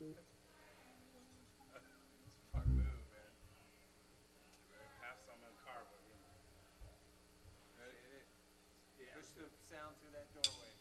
Smart move, man. Have some in the car, but you know. Ready? Yeah. Push the sound through that doorway.